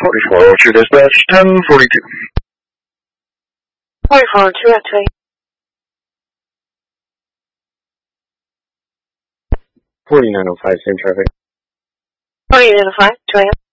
4402 dispatch, 1042. 4402 activate. 4905, same traffic. 4805, 2 a.m.